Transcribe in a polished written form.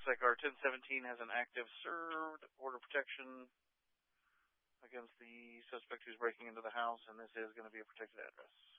looks like our 1017 has an active served order protection against the suspect who's breaking into the house, and this is going to be a protected address.